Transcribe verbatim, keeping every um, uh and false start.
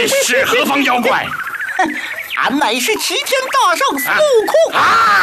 你是何方妖怪？ 俺乃是齐天大圣孙悟空啊！